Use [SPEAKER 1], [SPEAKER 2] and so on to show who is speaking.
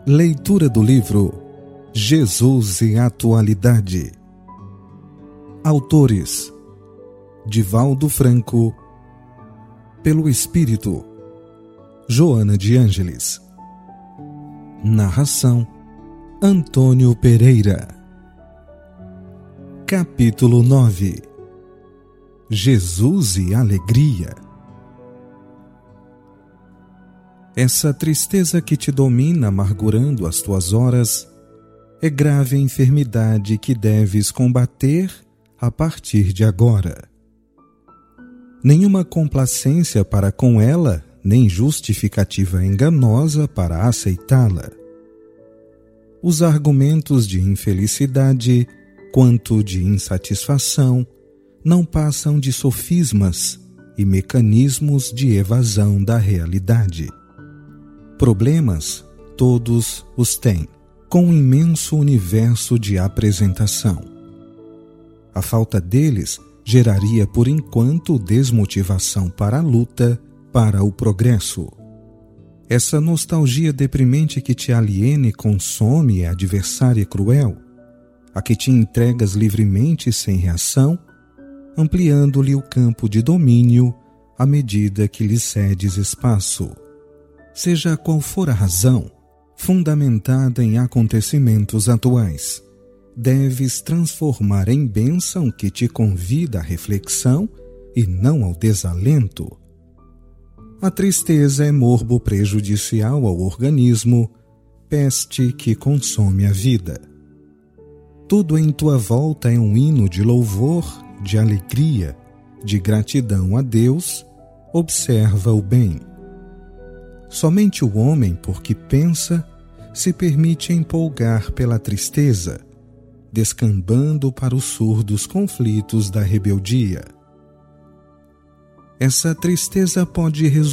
[SPEAKER 1] Leitura do livro Jesus e Atualidade. Autores: Divaldo Franco. Pelo Espírito, Joana de Ângeles. Narração: Antônio Pereira. Capítulo 9. Jesus e Alegria. Essa tristeza que te domina, amargurando as tuas horas, é grave enfermidade que deves combater a partir de agora. Nenhuma complacência para com ela, nem justificativa enganosa para aceitá-la. Os argumentos de infelicidade, quanto de insatisfação, não passam de sofismas e mecanismos de evasão da realidade. Problemas, todos os têm, com um imenso universo de apresentação. A falta deles geraria, por enquanto, desmotivação para a luta, para o progresso. Essa nostalgia deprimente que te aliena e consome é adversária cruel, a que te entregas livremente sem reação, ampliando-lhe o campo de domínio à medida que lhe cedes espaço. Seja qual for a razão, fundamentada em acontecimentos atuais, deves transformar em bênção que te convida à reflexão e não ao desalento. A tristeza é morbo prejudicial ao organismo, peste que consome a vida. Tudo em tua volta é um hino de louvor, de alegria, de gratidão a Deus. Observa o bem. Somente o homem, porque pensa, se permite empolgar pela tristeza, descambando para os surdos conflitos da rebeldia. Essa tristeza pode